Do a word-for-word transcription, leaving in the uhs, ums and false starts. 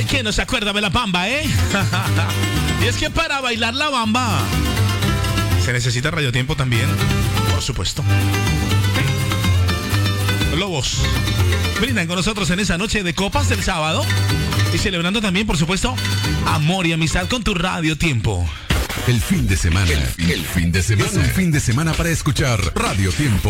¿Quién no se acuerda de la bamba, eh? Y es que para bailar la bamba se necesita radiotiempo también, por supuesto. Lobos brindan con nosotros en esa noche de copas del sábado y celebrando también, por supuesto, amor y amistad con tu radiotiempo. El fin de semana, el fin, el fin de semana, es un fin de semana para escuchar Radio Tiempo.